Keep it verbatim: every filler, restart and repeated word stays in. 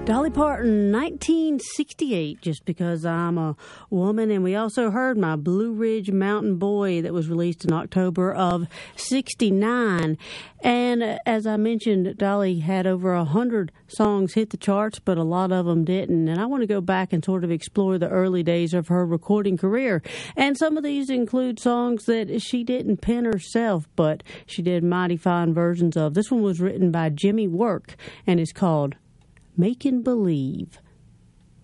Dolly Parton, nineteen sixty-eight, Just Because I'm a Woman. And we also heard My Blue Ridge Mountain Boy that was released in October of sixty-nine. And as I mentioned, Dolly had over a hundred songs hit the charts, but a lot of them didn't. And I want to go back and sort of explore the early days of her recording career. And some of these include songs that she didn't pen herself, but she did mighty fine versions of. This one was written by Jimmy Work and is called Making Believe.